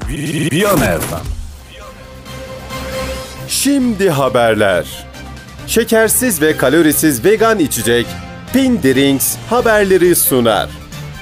Viyana FM. Şimdi haberler. Şekersiz ve kalorisiz vegan içecek Pin Drinks haberleri sunar.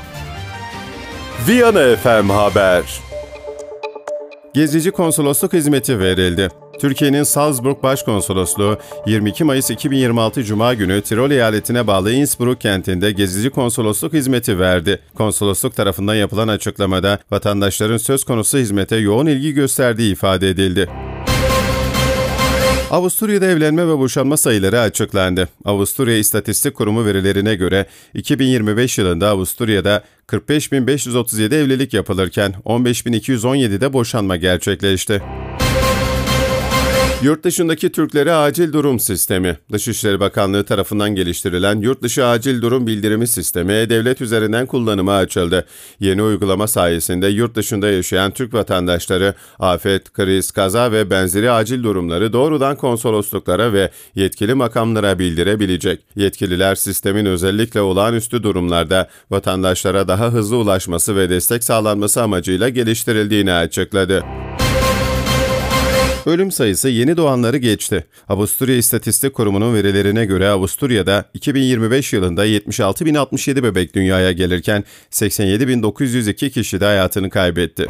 Viyana FM Haber. Gezici konsolosluk hizmeti verildi. Türkiye'nin Salzburg Başkonsolosluğu 22 Mayıs 2026 Cuma günü Tirol eyaletine bağlı Innsbruck kentinde gezici konsolosluk hizmeti verdi. Konsolosluk tarafından yapılan açıklamada vatandaşların söz konusu hizmete yoğun ilgi gösterdiği ifade edildi. Avusturya'da evlenme ve boşanma sayıları açıklandı. Avusturya İstatistik Kurumu verilerine göre 2025 yılında Avusturya'da 45.537 evlilik yapılırken 15.217'de boşanma gerçekleşti. Yurt dışındaki Türklere acil durum sistemi. Dışişleri Bakanlığı tarafından geliştirilen Yurtdışı Acil Durum Bildirimi Sistemi E-Devlet üzerinden kullanıma açıldı. Yeni uygulama sayesinde yurt dışında yaşayan Türk vatandaşları afet, kriz, kaza ve benzeri acil durumları doğrudan konsolosluklara ve yetkili makamlara bildirebilecek. Yetkililer sistemin özellikle olağanüstü durumlarda vatandaşlara daha hızlı ulaşması ve destek sağlanması amacıyla geliştirildiğini açıkladı. Ölüm sayısı yeni doğanları geçti. Avusturya İstatistik Kurumu'nun verilerine göre Avusturya'da 2025 yılında 76.067 bebek dünyaya gelirken 87.902 kişi de hayatını kaybetti.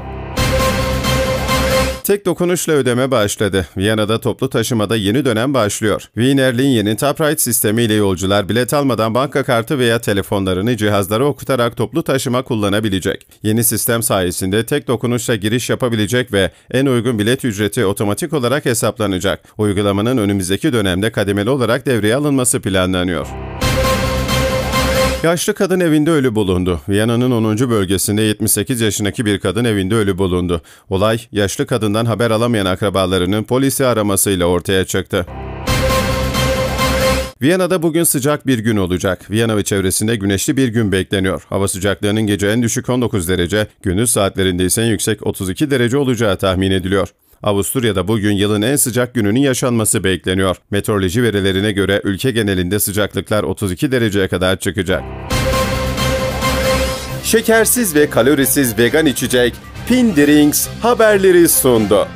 Tek dokunuşla ödeme başladı. Viyana'da toplu taşımada yeni dönem başlıyor. Wiener Linien'in Taprite sistemi ile yolcular bilet almadan banka kartı veya telefonlarını cihazlara okutarak toplu taşıma kullanabilecek. Yeni sistem sayesinde tek dokunuşla giriş yapabilecek ve en uygun bilet ücreti otomatik olarak hesaplanacak. Uygulamanın önümüzdeki dönemde kademeli olarak devreye alınması planlanıyor. Yaşlı kadın evinde ölü bulundu. Viyana'nın 10. bölgesinde 78 yaşındaki bir kadın evinde ölü bulundu. Olay, yaşlı kadından haber alamayan akrabalarının polisi aramasıyla ortaya çıktı. Viyana'da bugün sıcak bir gün olacak. Viyana ve çevresinde güneşli bir gün bekleniyor. Hava sıcaklığının gece en düşük 19 derece, gündüz saatlerinde ise en yüksek 32 derece olacağı tahmin ediliyor. Avusturya'da bugün yılın en sıcak gününün yaşanması bekleniyor. Meteoroloji verilerine göre ülke genelinde sıcaklıklar 32 dereceye kadar çıkacak. Şekersiz ve kalorisiz vegan içecek Pin Drinks haberleri sundu.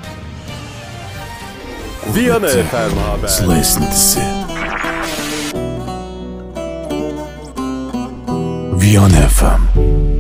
Viyana FM Haber. Sıla esintisi. Viyana FM.